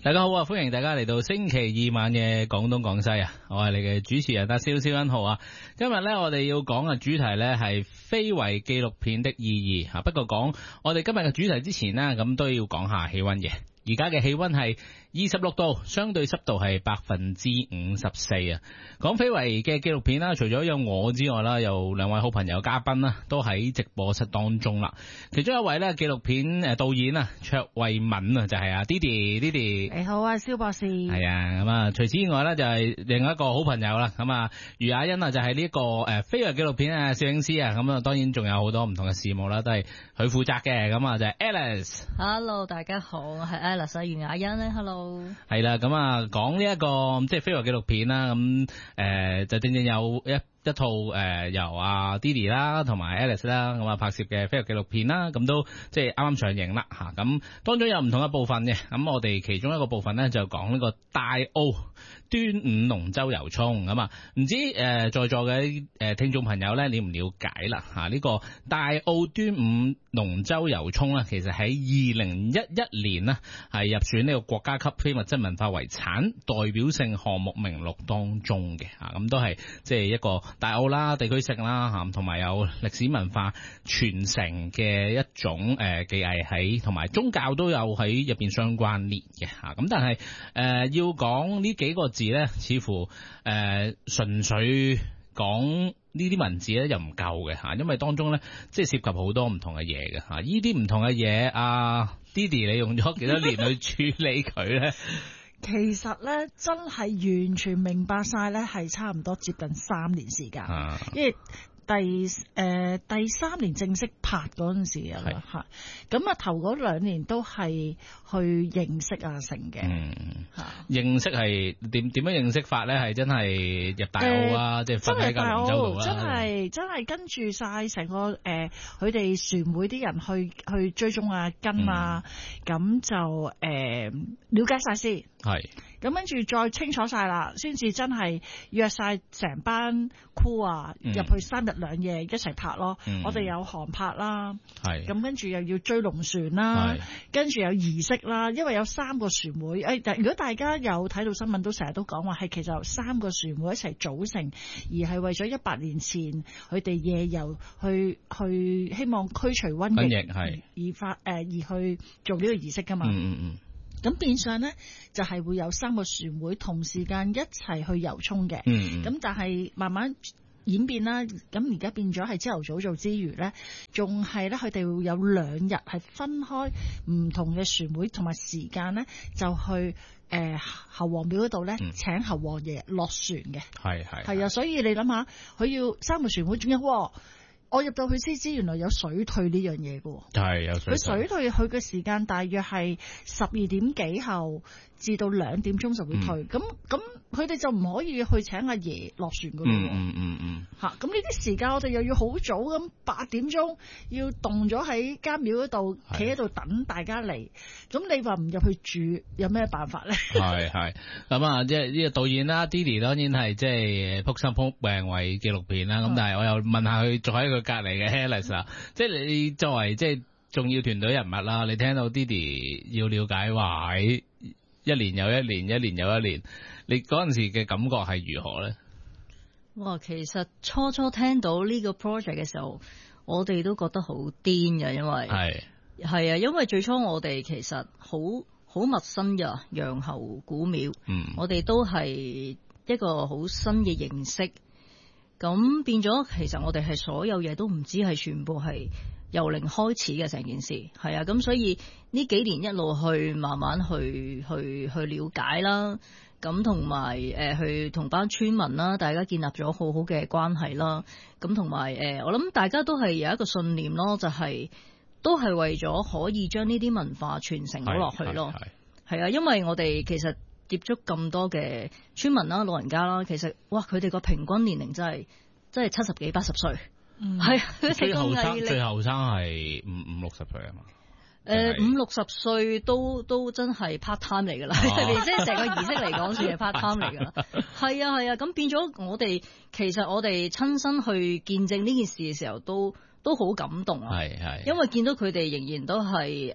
大家好啊，歡迎大家嚟到星期二晚嘅廣東廣西啊，我係你嘅主持人阿蕭恩浩啊。今日咧我哋要講嘅主題咧係非遺紀錄片的意義吓。不過講我哋今日嘅主題之前呢，咁都要講下氣溫嘅。而家嘅氣溫係26度，相對濕度係54%啊。講非遺嘅紀錄片啦，除咗有我之外啦，有兩位好朋友嘉賓啦，都喺直播室當中啦。其中一位咧紀錄片導演啊，卓慧敏啊，就係阿 Didi。 你好啊，蕭博士。 係啊，咁啊，除此以外咧就係另外一個好朋友啦。咁啊，余雅欣啊，就係呢一個非遺紀錄片啊攝影師啊。咁啊，當然仲有好多唔同嘅事務啦，都係佢負責嘅。咁啊，就係 Alice。Hello， 大家好，我係 Alice 余雅欣咧。Hello。 係啦，咁啊，講呢一個即係非遺紀錄片啦。咁就正正有一套由阿 Didi 啦同埋 Alice 啦咁啊拍攝嘅非遺紀錄片啦，咁都即係啱啱上映啦嚇。咁當中有唔同嘅部分嘅，咁我哋其中一個部分咧就講呢個大澳端午龍舟遊涌咁啊。唔知在座嘅聽眾朋友咧了唔了解啦嚇？呢個大澳端午龍舟遊涌咧，其實喺2011年呢係入選呢個國家級非物質文化遺產代表性項目名錄當中嘅嚇。咁都係即係一個大澳啦，地區性啦嚇，同埋有歷史文化傳承嘅一種技藝喺，同埋宗教都有喺入邊相關聯嘅嚇。咁但係要講呢幾個字咧，似乎純粹講呢啲文字咧又唔夠嘅嚇，因為當中咧即係涉及好多唔同嘅嘢嘅嚇。呢啲唔同嘅嘢，阿 Didi 你用咗幾多年去處理佢咧？ 其實咧，真係完全明白晒咧，係差唔多接近3年時間，因為第3年正式拍嗰陣時啊嚇，咁啊頭嗰2年都係去認識阿成嘅， 認識係點樣認識法咧？係真係入大澳啊，即係瞓喺架龍舟度啦， 真係跟住晒成個佢哋船會啲人去追蹤阿根啊，咁就了解晒先，係咁跟住再清楚晒啦，先至真係約晒成班 crew 啊入去3日2夜一齊拍咯。我哋有航拍啦，咁跟住又要追龍船啦，跟住有儀式啦，因為有3個船會。如果大家有睇到新聞，都成日都講話係其實由3個船會一齊組成，而係為咗100年前佢哋夜遊去希望驅除瘟疫而去做呢個儀式噶嘛。咁變相咧就係會有3個船會同時間一齊去遊涌嘅。咁但係慢慢演變啦，咁而家變咗係朝頭早做之餘咧，仲係咧佢哋會有2日係分開唔同嘅船會同埋時間咧，就去侯王廟嗰度咧請侯王爺落船嘅。係啊，所以你諗下，佢要3個船會，仲有我入到去先知原來有水退呢樣嘢嘅。係有水退。佢水退佢嘅時間大約係12點幾後至到2點鐘就會退。咁佢哋就唔可以去請阿爺落船嘅咯。咁呢啲時間我哋又要好早咁8點鐘要動咗喺間廟嗰度，企喺度等大家嚟。咁你話唔入去住有咩辦法咧？係咁啊，即係呢個導演啦 ，Didi 當然係即係撲心撲命為紀錄片啦。咁但係我又問下佢坐喺佢隔離嘅 Alice 啦，即係你作為即係重要團隊人物啦，你聽到 Didi 要了解話喺1年又1年，1年又1年，你嗰陣時嘅感覺係如何咧？ 哇，其實初聽到呢個 project 嘅時候，我哋都覺得好癲嘅，因為係啊，因為最初我哋其實好陌生嘅楊侯古廟，我哋都係一個好新嘅認識，咁變咗其實我哋係所有嘢都唔知，係全部係由零開始嘅成件事，係啊，咁所以呢幾年一路去慢慢去了解啦。咁同埋去同班村民啦，大家建立咗好好嘅關係啦。咁同埋我諗大家都係有一個信念咯，就係都係為咗可以將呢啲文化傳承到落去咯。係啊，因為我哋其實接觸咁多嘅村民啦、老人家啦，其實哇，佢哋個平均年齡真係70幾80歲。係最後生係50-60歲啊嘛。 50-60歲都真係 part time 嚟㗎啦，即係成個儀式嚟講算係 part time 嚟㗎啦。係啊，咁變咗其實我哋親身去見證呢件事嘅時候都好感動啊。係，因為見到佢哋仍然都係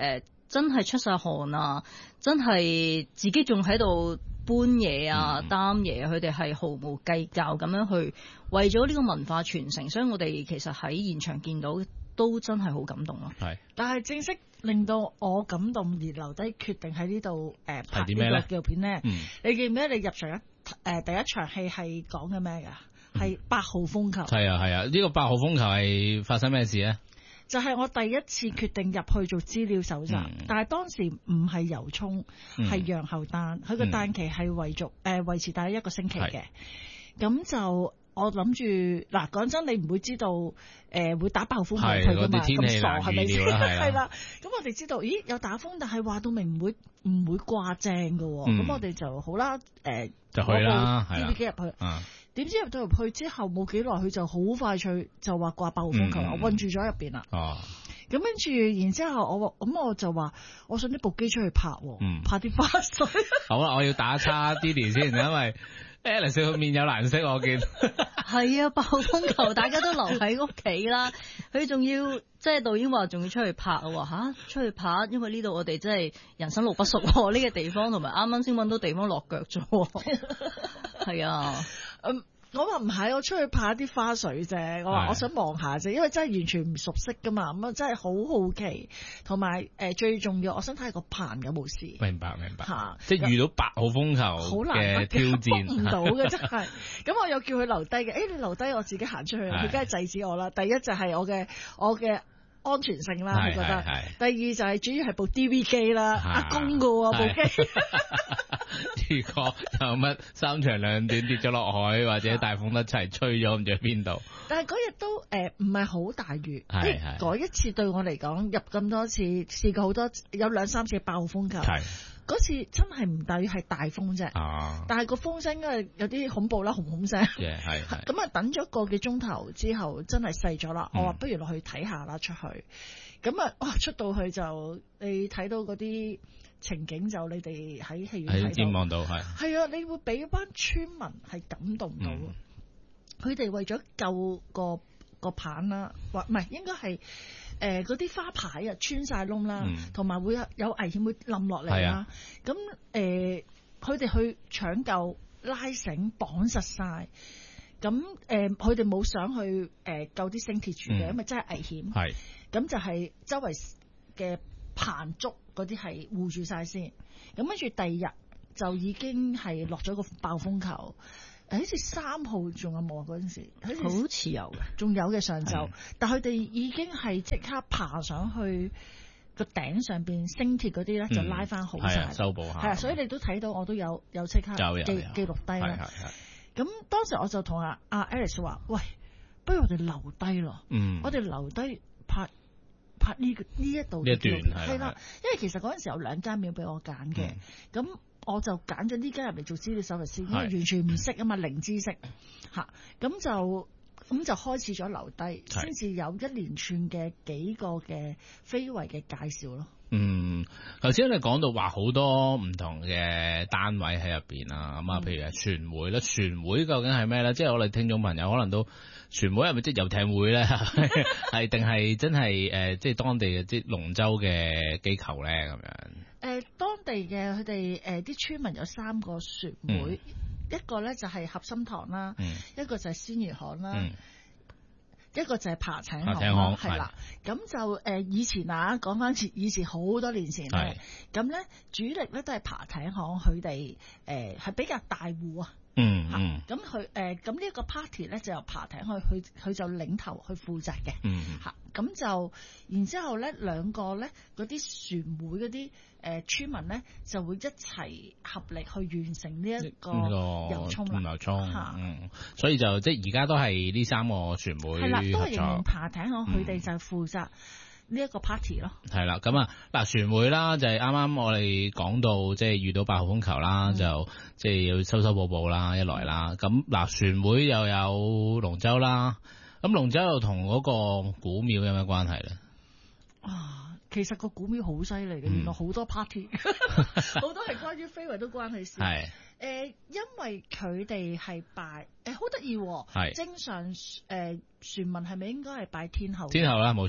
真係出晒汗啊，真係自己仲喺度搬嘢啊、擔嘢，佢哋係毫無計較咁樣去為咗呢個文化傳承，所以我哋其實喺現場見到都真係好感動咯。 係， 但係正式令到我感動而留低決定喺呢度拍呢個紀錄片咧，你記唔記得你入場第一場戲係講嘅咩㗎？係8號風球。 係啊，呢個8號風球係發生咩事咧？ 就係我第一次決定入去做資料搜集，但係當時唔係油涌，係楊後誕，佢個誕期係維持大約1個星期嘅。咁就我諗住嗱，講真，你唔會知道會打8號風球去㗎嘛？咁傻係咪先？係啦。咁我哋知道，咦有打風，但係話到明唔會掛正㗎喎。咁我哋就好啦， 就去啦， 係啦。機入去。點知入到入去之後冇幾耐，佢就好快脆就話掛8號風球，我韞住咗入邊啦。咁跟住，然之後我就話，我想啲部機出去拍，拍啲花絮。 好啦，我要打叉 Didi 先，因為 Alice 佢面有難色，我見。 係啊，8號風球，大家都留喺屋企啦。佢仲要即係導演話仲要出去拍啊，出去拍，因為呢度我哋真係人生路不熟呢個地方，同埋啱啱先揾到地方落腳咗。係啊。 我話唔係，我出去拍啲花絮啫。我話我想望下啫，因為真係完全唔熟悉噶嘛。咁啊，真係好好奇，同埋最重要，我想睇下個棚有冇事。 明白即係遇到8號風球嘅挑戰， 唔到嘅真係。咁我又叫佢留低嘅，你留低，我自己行出去，佢梗係制止我啦。第一就係我嘅安全性啦，佢覺得。第二就係主要係部 DV 機啦，阿公噶喎部機。 如果有乜3長2短跌咗落海，或者大風一齊吹咗，唔知喺邊度。 但係嗰日都唔係好大雨，嗰一次對我嚟講入咁多次，試過好多有2-3次8號風球。嗰次真係唔大雨，係大風啫。但係個風聲有啲恐怖啦，轟聲。咁啊，等咗個幾鐘頭之後，真係細咗啦。我話不如落去睇下啦，出去。咁啊，出到去就你睇到嗰啲情景，就你哋喺戲院睇到，望到係啊，你會俾班村民係感動到。佢哋為咗救個棒啦，或唔係應該係嗰啲花牌啊穿晒窿啦，同埋會有危險會冧落嚟啦。咁佢哋去搶救、拉繩、綁實晒。咁佢哋冇想去救啲星鐵柱嘅，因為真係危險。咁就係周圍嘅棚竹嗰啲係護住晒先。咁跟住第二日就已經係落咗個暴風球。好似3號仲有冇啊？嗰陣時好似有嘅，仲有嘅上晝。但佢哋已經係即刻爬上去個頂上邊，星鐵嗰啲咧就拉翻好晒， 修補下。 係啊，所以你都睇到，我都有即刻記錄低啦。咁當時我就同阿 Alice 話：喂，不如我哋留低咯。我哋留低拍呢一度嘅紀錄片係啦，因為其實嗰陣時有2間廟俾我揀嘅，咁。我就揀咗呢間入嚟做資料搜集先，因為完全唔識啊嘛，零知識嚇，咁就開始咗留低，先至有一連串嘅幾個嘅非遺嘅介紹咯。 頭先你講到話好多唔同嘅單位喺入邊啦，咁啊，譬如係船會啦，船會究竟係咩咧？即係我哋聽眾朋友可能都船會係咪即係遊艇會咧？係定係真係即係當地嘅即係龍舟嘅機構咧咁樣？ 當地嘅佢哋啲村民有3個船會，一個咧就係合心堂啦，一個就係鮮魚行啦，一個就係爬艇行，係啦。咁就以前講翻以前好多年前咧，咁咧主力咧都係爬艇行，佢哋係比較大戶啊。咁佢咁呢一個 party 咧就由爬艇佢就領頭去負責嘅。咁就然之後咧2個咧嗰啲船會嗰啲村民咧就會一齊合力去完成呢一個遊涌啦。 所以就即係而家都係呢3個船會係啦，都係仍然爬艇行，佢哋就負責呢一個 party 咯。 係啦，咁嗱船會啦，就係啱啱我哋講到即係遇到8號風球啦，就即係要修補啦，一來啦。咁嗱船會又有龍舟啦，咁龍舟又同嗰個古廟有咩關係咧？ 其實個古廟好犀利嘅，原來好多 party， 好多係關於非遺都關係事。因為佢哋係拜好得意。正常船民係咪應該係拜天后？ 天后啦，冇錯。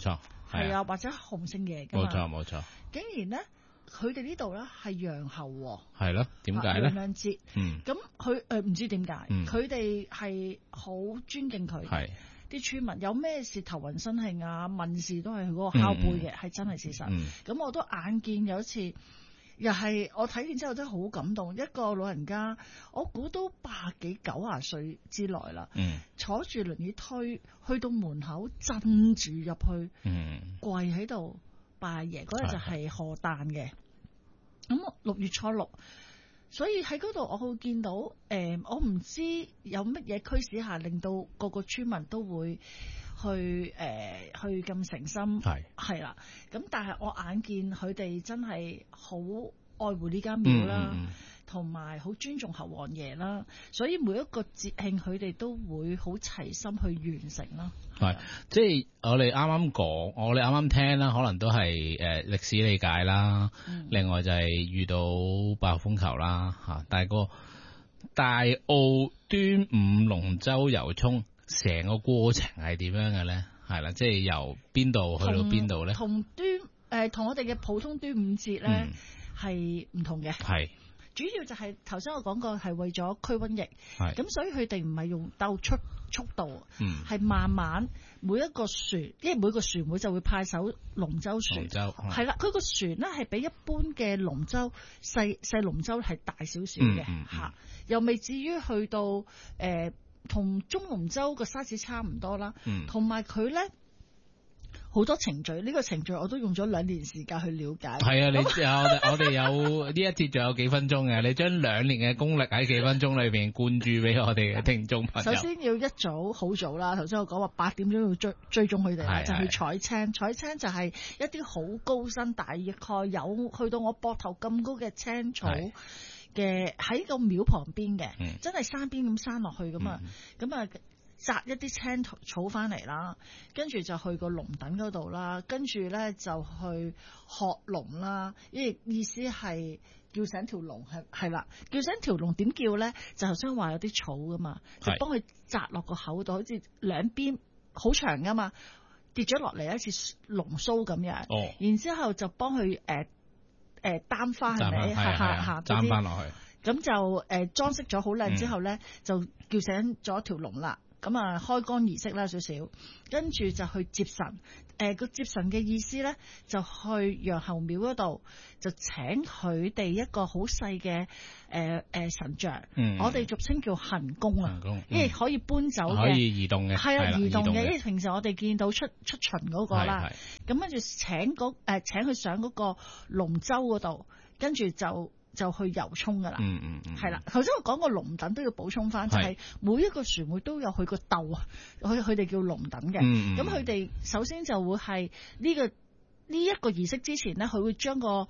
係啊，或者洪聖爺㗎嘛。 冇錯。竟然咧，佢哋呢度咧係陽后喎。 係咯，點解咧？ 陽亮節。咁佢唔知點解，佢哋係好尊敬佢。係。啲村民有咩事頭暈身慶啊，問事都係佢嗰個拷貝嘅，係真係事實。咁我都眼見有一次。又係我睇完之後真係好感動，一個老人家，我估都80幾90歲之內啦，坐住輪椅推去到門口震住入去，跪喺度拜爺。嗰日就係賀誕嘅，咁6月初6，所以喺嗰度我會見到我唔知有乜嘢驅使下令到個個村民都會去咁誠心係啦，咁但係我眼見佢哋真係好愛護呢間廟啦，同埋好尊重侯王爺啦，所以每一個節慶佢哋都會好齊心去完成啦。係， 即係我哋啱啱講，我哋啱啱聽啦，可能都係歷史理解啦。另外就係遇到8號風球啦嚇，但係個大澳端午龍舟遊涌成個過程係點樣嘅咧？係啦，即係由邊度去到邊度咧？同我哋嘅普通端午節咧係唔同嘅。係主要就係頭先我講過係為咗驅瘟疫，咁所以佢哋唔係用鬥速度，係慢慢每一個船，因為每個船會就會派艘龍舟船，係啦，佢個船咧係比一般嘅龍舟細龍舟係大少少嘅嚇，又未至於去到同中龍舟個 size 差唔多啦，同埋佢咧好多程序，呢個程序我都用咗2年時間去了解。係啊，我哋有呢一節仲有幾分鐘嘅，你將2年嘅功力喺幾分鐘裏邊灌注俾我哋嘅聽眾朋友。 首先要一早好早啦，頭先我講話8點鐘要追蹤佢哋啦，就去採青。採青就係一啲好高身，大概有去到我膊頭咁高嘅青草嘅，喺個廟旁邊嘅，真係山邊咁山落去咁啊，摘一啲青草翻嚟啦，跟住就去個龍躉嗰度啦，跟住咧就去學龍啦，意思係叫醒條龍，係啦，叫醒條龍點叫咧？就頭先話有啲草噶嘛，就幫佢摘落個口度，好似兩邊好長噶嘛，跌咗落嚟一似龍鬚咁樣，然之後就幫佢擔翻係咪？下擔翻落去，咁就裝飾咗好靚之後咧，就叫醒咗條龍啦。咁啊，開光儀式啦少少，跟住就去接神。個接神嘅意思咧，就去陽后廟嗰度，就請佢哋一個好細嘅神像，我哋俗稱叫行宮啊，因為可以搬走嘅，可以移動嘅，係啊，移動嘅。因為平時我哋見到出巡嗰個啦，咁跟住請佢上嗰個龍舟嗰度，跟住就去遊涌噶啦，係啦。頭先我講個龍躉都要補充翻，就係每一個船會都有佢個竇啊，佢哋叫龍躉嘅。咁佢哋首先就會係呢一個儀式之前咧，佢會將個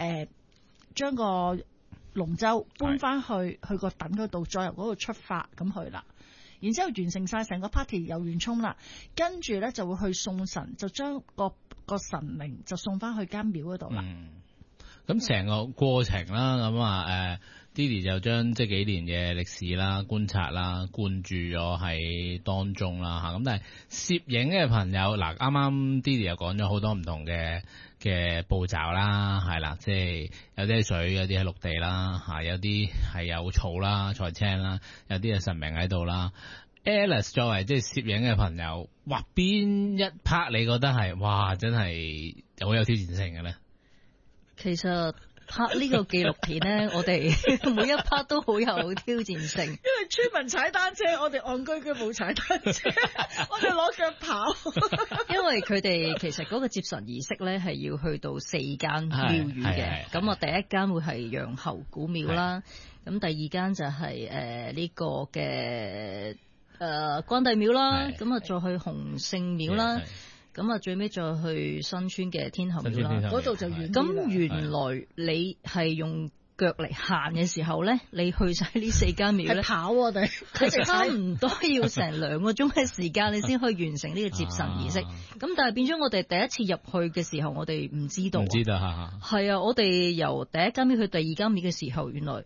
龍舟搬翻去個躉嗰度，再由嗰度出發咁去啦。然之後完成晒成個 party 遊完涌啦，跟住咧就會去送神，就將個神靈就送翻去間廟嗰度啦。 咁成個過程啦，咁啊Didi 就將即係幾年嘅歷史啦、觀察啦，灌注咗喺當中啦嚇。咁但係攝影嘅朋友，嗱啱啱 Didi 又講咗好多唔同嘅步驟啦，係啦，即係有啲係水，有啲係陸地啦嚇，有啲係有草啦、菜青啦，有啲係神明喺度啦。Alice 作為即係攝影嘅朋友，哇邊一 part 你覺得係哇真係好有挑戰性嘅咧？ 其實拍呢個紀錄片咧，我哋每一 part 都好有挑戰性。因為村民踩單車，我哋戇居居冇踩單車，我哋攞腳跑。 因為佢哋其實嗰個接神儀式咧係要去到4間廟宇嘅。咁我第一間會係陽后古廟啦，咁第二間就係呢個嘅關帝廟啦，咁啊再去洪聖廟啦。咁啊，最尾再去新村嘅天后廟啦，嗰度就遠啲。咁原來你係用腳嚟行嘅時候咧，你去晒呢4間廟咧，跑我哋，佢差唔多要成2個鐘嘅時間，你先可以完成呢個接神儀式。咁但係變咗我哋第一次入去嘅時候，我哋唔知道，係啊，我哋由第一間廟去第二間廟嘅時候，原來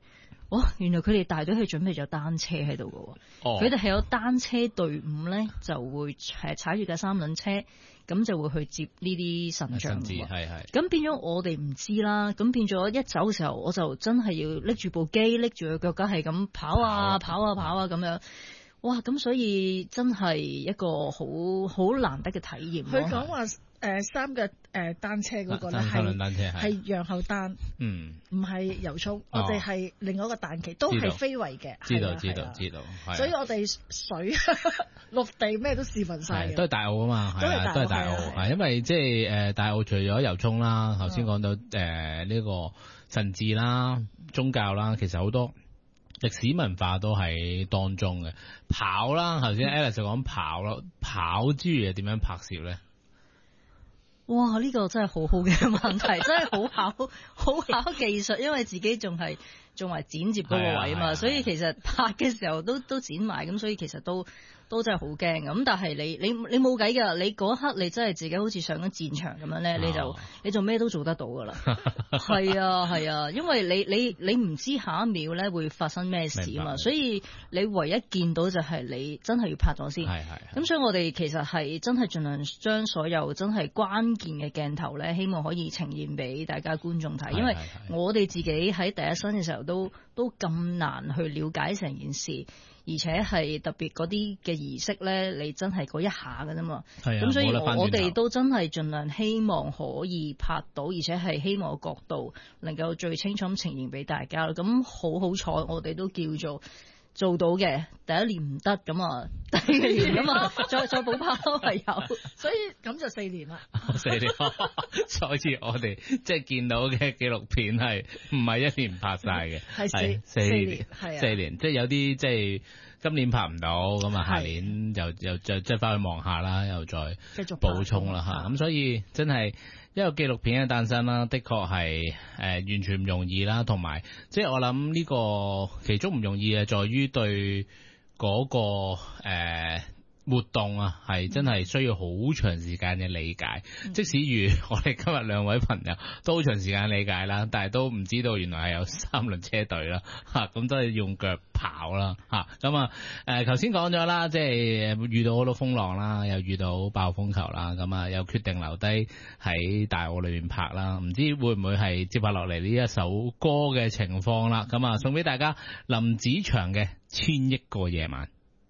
哇！原來佢哋大隊係準備咗單車喺度嘅，佢哋係有單車隊伍咧，就會踩住架三輪車，咁就會去接呢啲神像。咁變咗我哋唔知啦，咁變咗一走嘅時候，我就真係要拎住部機，拎住個腳架係咁跑啊咁樣。哇！咁所以真係一個好難得嘅體驗。 佢講話三腳單車嗰個咧係讓後單，唔係油涌，我哋係另外一個彈旗，都係非遺嘅。 知道。 所以我哋水陸地咩都試勻晒嘅。都係大澳啊嘛，都係大澳。係因為即係大澳除咗油涌啦，頭先講到呢個神志啦、宗教啦，其實好多歷史文化都喺當中嘅。跑啦，頭先 Alice 就講跑咯，跑之餘點樣拍攝咧？ 哇！呢個真係好好嘅問題，真係好考技術，因為自己仲係剪接嗰個位啊嘛，所以其實拍嘅時候都剪埋，咁所以其實都真係好驚咁。但係你冇計㗎，你嗰刻你真係自己好似上咗戰場咁樣咧，你就咩都做得到㗎啦。係啊，因為你唔知下一秒咧會發生咩事啊嘛，所以你唯一見到就係你真係要拍咗先。咁所以我哋其實係真係盡量將所有真係關鍵嘅鏡頭咧，希望可以呈現俾大家觀眾睇，因為我哋自己喺第一身嘅時候都咁難去了解成件事。而且係特別嗰啲嘅儀式咧，你真係嗰一下㗎啫嘛。咁所以我哋都真係盡量希望可以拍到，而且係希望個角度能夠最清楚咁呈現俾大家。咁好彩，我哋都叫做做到嘅。第一年唔得咁啊，第二年咁啊，再補拍都係有。 所以咁就4年啦。 4年，所以我哋即係見到嘅紀錄片係唔係一年拍晒嘅， 係4年，係 4年，即係有啲即係今年拍唔到，咁啊下年又即係翻去望下啦，又再繼續補充啦嚇。咁所以真係一個紀錄片嘅誕生啦，的確係完全唔容易啦，同埋即係我諗呢個其中唔容易嘅在於對嗰個活動啊，係真係需要好長時間嘅理解。即使如我哋今日兩位朋友都好長時間理解啦，但係都唔知道原來係有3輪車隊啦，咁都係用腳跑啦，咁啊頭先講咗啦，即係遇到好多風浪啦，又遇到爆風球啦，咁啊又決定留低喺大澳裏面拍啦，唔知會唔會係接下落嚟呢一首歌嘅情況啦？咁啊送俾大家林子祥嘅《千億個夜晚》。